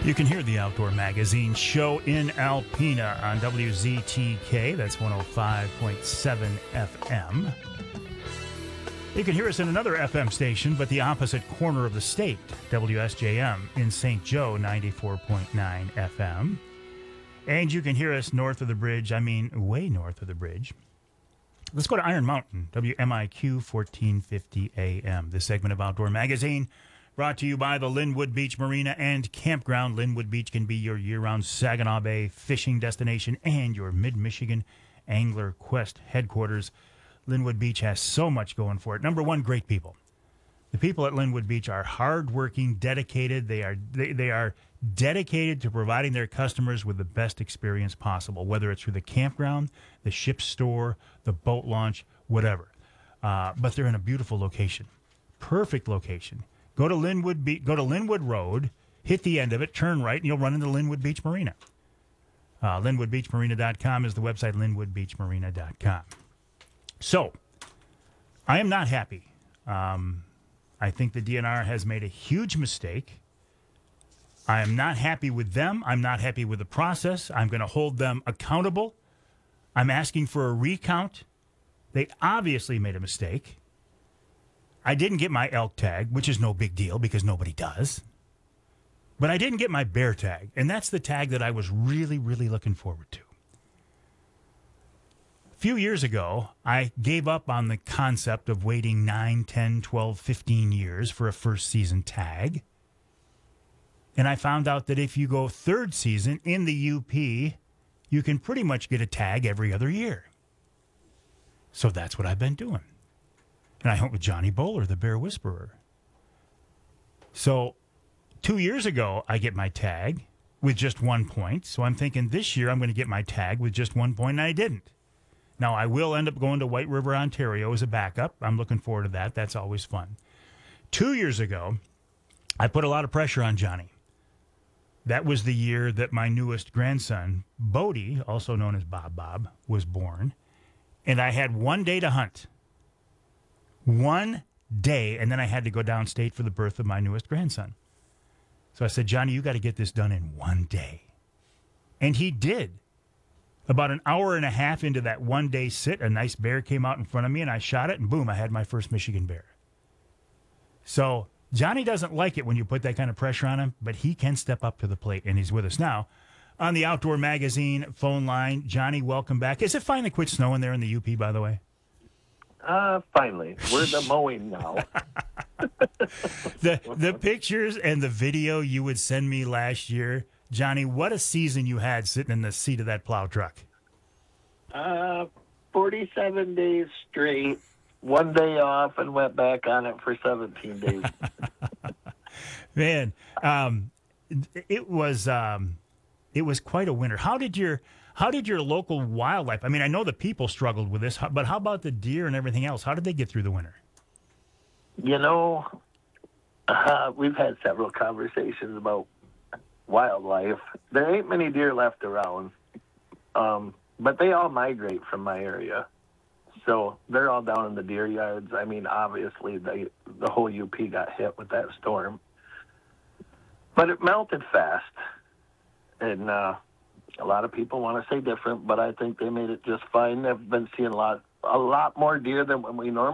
You can hear the Outdoor Magazine show in Alpena on WZTK. That's 105.7 FM. You can hear us in another FM station, but the opposite corner of the state, WSJM in St. Joe, 94.9 FM. And you can hear us north of the bridge, way north of the bridge. Let's go to Iron Mountain, WMIQ 1450 AM. This segment of Outdoor Magazine brought to you by the Linwood Beach Marina and Campground. Linwood Beach can be your year-round Saginaw Bay fishing destination and your Mid-Michigan Angler Quest headquarters. Linwood Beach has so much going for it. Number one, great people. The people at Linwood Beach are hardworking, dedicated. They are dedicated to providing their customers with the best experience possible, whether it's through the campground, the ship store, the boat launch, whatever. But they're in a beautiful location, perfect location. Go to Linwood Road, hit the end of it, turn right, and you'll run into Linwood Beach Marina. LinwoodBeachMarina.com is the website, LinwoodBeachMarina.com. So, I am not happy. I think the DNR has made a huge mistake. I am not happy with them. I'm not happy with the process. I'm going to hold them accountable. I'm asking for a recount. They obviously made a mistake. I didn't get my elk tag, which is no big deal because nobody does. But I didn't get my bear tag, and that's the tag that I was really, really looking forward to. A few years ago, I gave up on the concept of waiting 9, 10, 12, 15 years for a first season tag. And I found out that if you go third season in the UP, you can pretty much get a tag every other year. So that's what I've been doing. And I hunt with Johnny Bowler, the Bear Whisperer. So 2 years ago, I get my tag with just 1 point. So I'm thinking this year I'm going to get my tag with just 1 point, and I didn't. Now, I will end up going to White River, Ontario as a backup. I'm looking forward to that. That's always fun. 2 years ago, I put a lot of pressure on Johnny. That was the year that my newest grandson, Bodie, also known as Bob, was born. And I had 1 day to hunt. 1 day, and then I had to go downstate for the birth of my newest grandson. So I said, Johnny, you got to get this done in 1 day. And he did. About an hour and a half into that 1 day sit, a nice bear came out in front of me, and I shot it, and boom, I had my first Michigan bear. So Johnny doesn't like it when you put that kind of pressure on him, but he can step up to the plate, and he's with us now on the Outdoor Magazine phone line. Johnny, welcome back. Is it finally quit snowing there in the UP, by the way? Finally. We're the mowing now. The pictures and the video you would send me last year, Johnny, what a season you had sitting in the seat of that plow truck. 47 days straight, 1 day off, and went back on it for 17 days. Man, it was quite a winter. How did your local wildlife, I know the people struggled with this, but how about the deer and everything else? How did they get through the winter? We've had several conversations about wildlife. There ain't many deer left around, but they all migrate from my area. So they're all down in the deer yards. Obviously, the whole UP got hit with that storm. But it melted fast. And a lot of people want to say different, but I think they made it just fine. They've been seeing a lot more deer than when we normally